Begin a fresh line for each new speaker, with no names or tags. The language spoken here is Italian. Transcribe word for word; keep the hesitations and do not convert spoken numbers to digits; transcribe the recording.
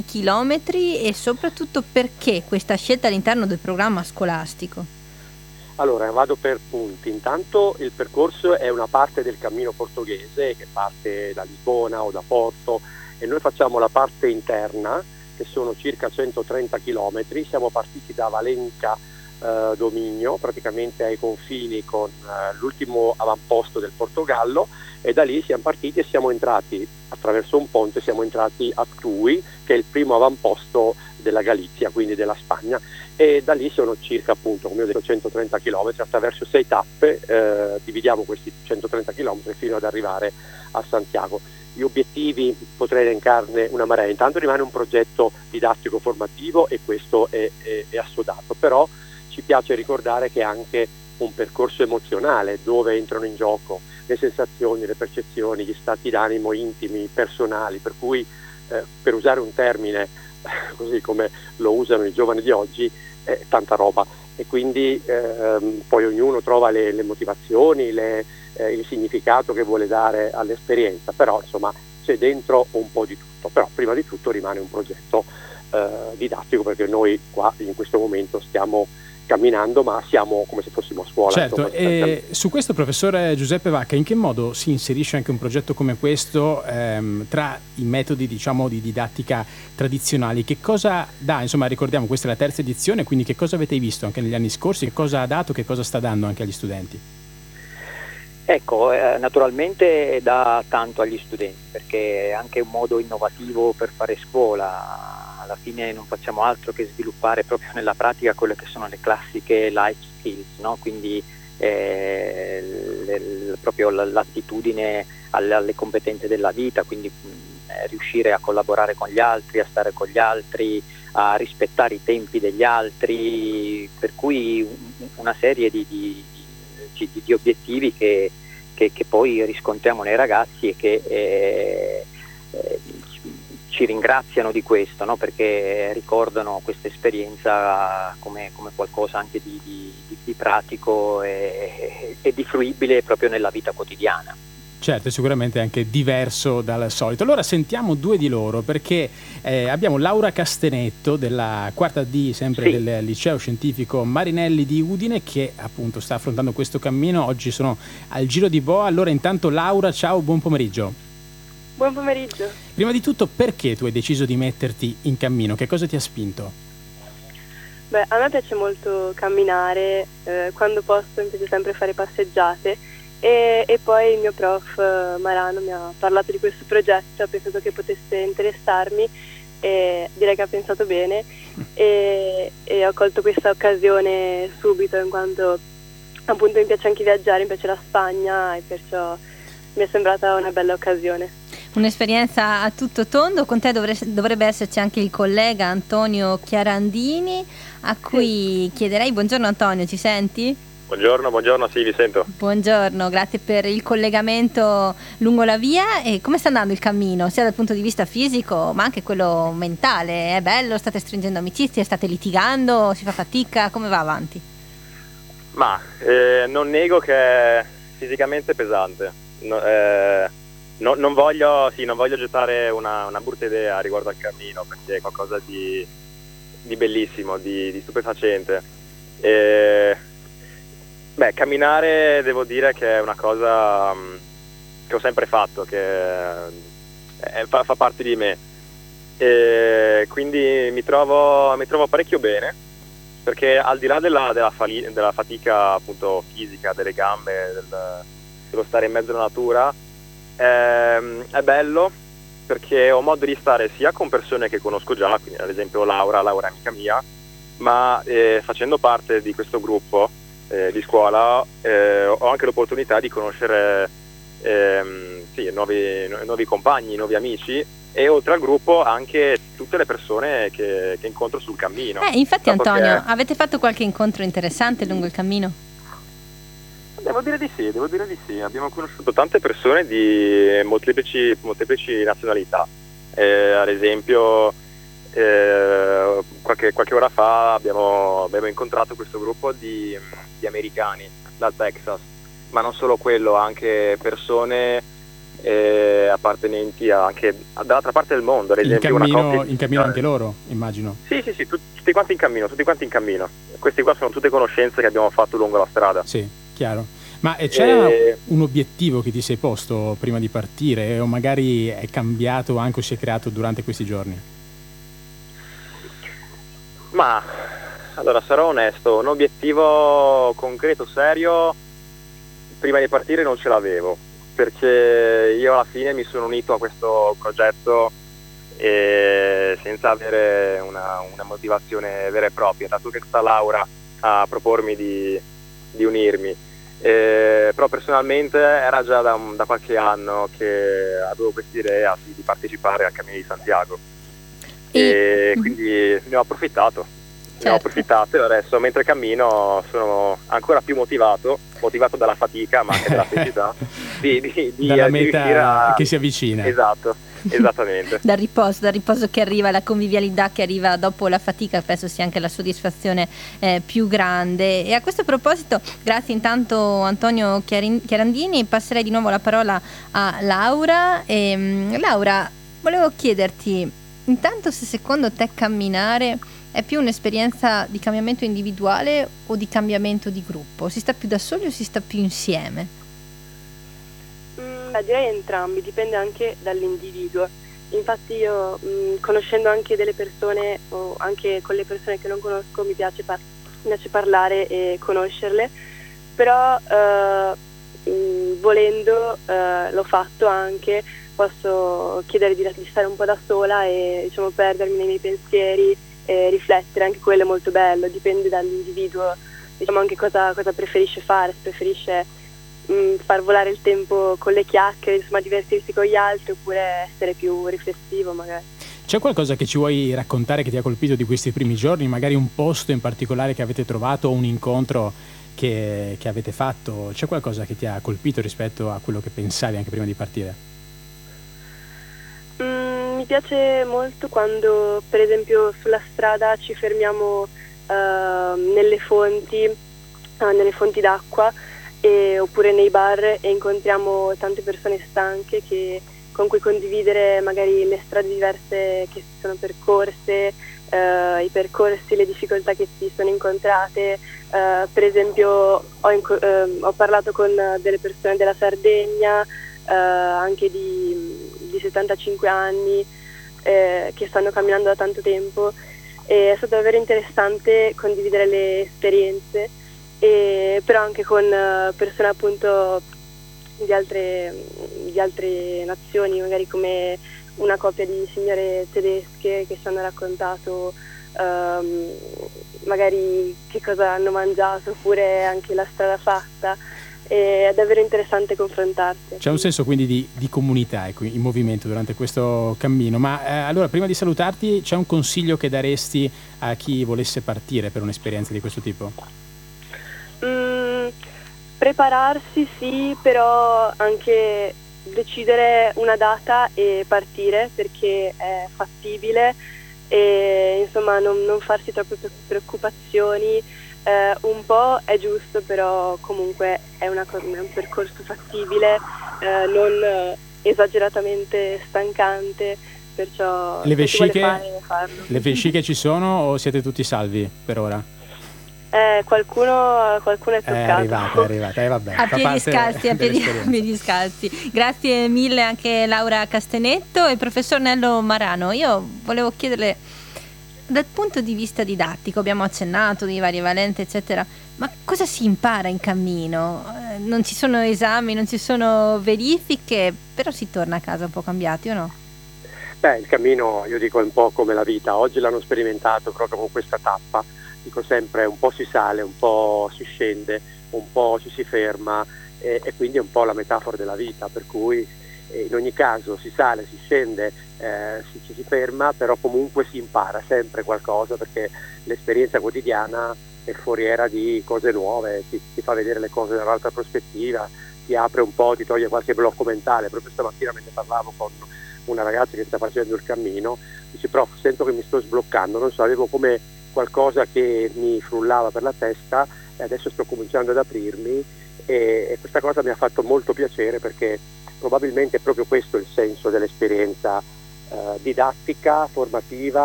chilometri e soprattutto perché questa scelta all'interno del programma scolastico?
Allora, vado per punti. Intanto il percorso è una parte del cammino portoghese che parte da Lisbona o da Porto e noi facciamo la parte interna, che sono circa centotrenta chilometri. Siamo partiti da Valenca eh, Dominio, praticamente ai confini con eh, l'ultimo avamposto del Portogallo, e da lì siamo partiti e siamo entrati attraverso un ponte, siamo entrati a Tui, che è il primo avamposto della Galizia, quindi della Spagna, e da lì sono circa, appunto, come ho detto, centotrenta chilometri attraverso sei tappe. Eh, dividiamo questi centotrenta chilometri fino ad arrivare a Santiago. Gli obiettivi potrei elencarne una marea. Intanto rimane un progetto didattico formativo e questo è, è, è assodato, però ci piace ricordare che è anche un percorso emozionale dove entrano in gioco le sensazioni, le percezioni, gli stati d'animo intimi, personali, per cui eh, per usare un termine così come lo usano i giovani di oggi, è tanta roba, e quindi ehm, poi ognuno trova le, le motivazioni, le, eh, il significato che vuole dare all'esperienza, però insomma c'è dentro un po' di tutto, però prima di tutto rimane un progetto eh, didattico, perché noi qua in questo momento stiamo camminando, ma siamo come se fossimo a scuola.
Certo,
insomma,
e su questo, professore Giuseppe Vacca, in che modo si inserisce anche un progetto come questo ehm, tra i metodi, diciamo, di didattica tradizionali? Che cosa dà? Insomma, ricordiamo, questa è la terza edizione, quindi che cosa avete visto anche negli anni scorsi? Che cosa ha dato, che cosa sta dando anche agli studenti?
Ecco, eh, naturalmente dà tanto agli studenti, perché è anche un modo innovativo per fare scuola. Alla fine non facciamo altro che sviluppare proprio nella pratica quelle che sono le classiche life skills, no? Quindi eh, le, le, proprio l'attitudine alle, alle competenze della vita, quindi mh, riuscire a collaborare con gli altri, a stare con gli altri, a rispettare i tempi degli altri, per cui una serie di, di, di, di obiettivi che, che, che poi riscontriamo nei ragazzi e che eh, eh, ci ringraziano di questo, no? Perché ricordano questa esperienza come, come qualcosa anche di, di, di pratico e, e di fruibile proprio nella vita quotidiana.
Certo, sicuramente anche diverso dal solito. Allora sentiamo due di loro, perché eh, abbiamo Laura Castenetto della quarta D, sempre sì, del liceo scientifico Marinelli di Udine, che appunto sta affrontando questo cammino. Oggi sono al Giro di Boa. Allora intanto Laura, ciao, buon pomeriggio.
Buon pomeriggio.
Prima di tutto, perché tu hai deciso di metterti in cammino? Che cosa ti ha spinto?
Beh, a me piace molto camminare, eh, quando posso mi piace sempre fare passeggiate e, e poi il mio prof Marano mi ha parlato di questo progetto, ha pensato che potesse interessarmi e direi che ha pensato bene e, e ho colto questa occasione subito, in quanto appunto mi piace anche viaggiare, mi piace la Spagna e perciò mi è sembrata una bella occasione.
Un'esperienza a tutto tondo. Con te dovre- dovrebbe esserci anche il collega Antonio Chiarandini, a cui chiederei. Buongiorno Antonio, ci senti?
Buongiorno, buongiorno, sì, vi sento.
Buongiorno, grazie per il collegamento lungo la via. E come sta andando il cammino, sia dal punto di vista fisico ma anche quello mentale? È bello? State stringendo amicizie? State litigando? Si fa fatica? Come va avanti?
Ma eh, non nego che è fisicamente pesante. No, eh, no, non voglio, sì, non voglio gettare una, una brutta idea riguardo al cammino, perché è qualcosa di, di bellissimo, di, di stupefacente. E, beh, camminare devo dire che è una cosa um, che ho sempre fatto, che è, fa, fa parte di me. E quindi mi trovo, mi trovo parecchio bene, perché al di là della, della, fali, della fatica appunto fisica, delle gambe, del, dello stare in mezzo alla natura, ehm, è bello perché ho modo di stare sia con persone che conosco già, quindi ad esempio Laura, Laura è amica mia, ma eh, facendo parte di questo gruppo eh, di scuola eh, ho anche l'opportunità di conoscere ehm, sì, nuovi, nuovi compagni, nuovi amici, e oltre al gruppo anche tutte le persone che, che incontro sul cammino.
Eh, infatti Antonio,
che...
avete fatto qualche incontro interessante lungo il cammino?
Devo dire di sì, devo dire di sì. Abbiamo conosciuto tante persone di molteplici, molteplici nazionalità. Eh, ad esempio, eh, qualche, qualche ora fa abbiamo, abbiamo incontrato questo gruppo di, di americani dal Texas, ma non solo quello, anche persone eh, appartenenti a- anche dall'altra parte del mondo, ad
In
esempio una
cammino,
coppia di-
in cammino anche loro, immagino.
Sì, sì, sì, tut- tutti quanti in cammino, tutti quanti in cammino. Queste qua sono tutte conoscenze che abbiamo fatto lungo la strada.
Sì, chiaro. Ma eh, c'era
E-
un obiettivo che ti sei posto prima di partire o magari è cambiato anche o si è creato durante questi giorni?
Ma allora sarò onesto, un obiettivo concreto, serio, prima di partire non ce l'avevo, perché io alla fine mi sono unito a questo progetto e senza avere una, una motivazione vera e propria, dato che sta Laura a propormi di, di unirmi. Eh, però personalmente era già da, un- da qualche anno che avevo questa idea di, di partecipare al Cammino di Santiago e,
E-
quindi ne ho approfittato. Ne ho
Certo.
approfittato e adesso mentre cammino sono ancora più motivato, motivato dalla fatica ma anche dalla felicità di, di, di,
Dalla
di riuscire
meta
a-
che si avvicina.
Esatto, esattamente.
Dal riposo, dal riposo che arriva, la convivialità che arriva dopo la fatica, penso sia anche la soddisfazione eh, più grande. E a questo proposito, grazie intanto Antonio Chiarin- Chiarandini, passerei di nuovo la parola a Laura. E, mm, Laura, volevo chiederti intanto se secondo te camminare è più un'esperienza di cambiamento individuale o di cambiamento di gruppo? Si sta più da soli o si sta più insieme?
Mm, beh, direi entrambi, dipende anche dall'individuo. Infatti io, mh, conoscendo anche delle persone o anche con le persone che non conosco, mi piace, par- mi piace parlare e conoscerle, però eh, mh, volendo eh, l'ho fatto anche, posso chiedere di, di stare un po' da sola e diciamo perdermi nei miei pensieri e riflettere, anche quello è molto bello, dipende dall'individuo, diciamo anche cosa, cosa preferisce fare, se preferisce mh, far volare il tempo con le chiacchiere, insomma divertirsi con gli altri oppure essere più riflessivo magari.
C'è qualcosa che ci vuoi raccontare che ti ha colpito di questi primi giorni? Magari un posto in particolare che avete trovato o un incontro che, che avete fatto? C'è qualcosa che ti ha colpito rispetto a quello che pensavi anche prima di partire?
Mm, mi piace molto quando per esempio sulla strada ci fermiamo eh, nelle fonti, eh, nelle fonti d'acqua e, oppure nei bar e incontriamo tante persone stanche che, con cui condividere magari le strade diverse che si sono percorse, eh, i percorsi, le difficoltà che si sono incontrate. Eh, per esempio ho, inco- eh, ho parlato con delle persone della Sardegna, eh, anche di, di settantacinque anni, eh, che stanno camminando da tanto tempo e è stato davvero interessante condividere le esperienze, e, però anche con eh, persone appunto di altre, di altre nazioni, magari come una coppia di signore tedesche che ci hanno raccontato ehm, magari che cosa hanno mangiato oppure anche la strada fatta. E è davvero interessante confrontarsi.
C'è un senso quindi di, di comunità ecco, in movimento durante questo cammino, ma eh, allora prima di salutarti c'è un consiglio che daresti a chi volesse partire per un'esperienza di questo tipo?
Mm, prepararsi sì, però anche decidere una data e partire perché è fattibile e insomma non, non farsi troppe preoccupazioni. Eh, un po' è giusto, però comunque è, una, è un percorso fattibile, eh, non eh, esageratamente stancante, perciò
Le
se si vuole
vesciche,
fare, farlo.
le vesciche ci sono o siete tutti salvi per ora?
Eh, qualcuno, qualcuno è
È
toccato.
arrivata, è arrivata, eh, vabbè,
A
fa
piedi
parte
scalzi, a piedi, a
dell'esperienza.
piedi scalzi. Grazie mille anche Laura Castenetto e professor Nello Marano. Io volevo chiederle, dal punto di vista didattico, abbiamo accennato di varie valenze eccetera, ma cosa si impara in cammino? Eh, non ci sono esami, non ci sono verifiche, però si torna a casa un po' cambiati o no?
Beh, il cammino, io dico, è un po' come la vita. Oggi l'hanno sperimentato proprio con questa tappa. Dico sempre, un po' si sale, un po' si scende, un po' ci si ferma e, e quindi è un po' la metafora della vita, per cui eh, in ogni caso si sale, si scende, eh, si, ci si ferma, però comunque si impara sempre qualcosa perché l'esperienza quotidiana è foriera di cose nuove, ti, ti fa vedere le cose da un'altra prospettiva, ti apre un po', ti toglie qualche blocco mentale. Proprio stamattina mentre parlavo con una ragazza che sta facendo il cammino, dice: prof, sento che mi sto sbloccando, non so, avevo come qualcosa che mi frullava per la testa e adesso sto cominciando ad aprirmi e, e questa cosa mi ha fatto molto piacere perché probabilmente è proprio questo il senso dell'esperienza eh, didattica, formativa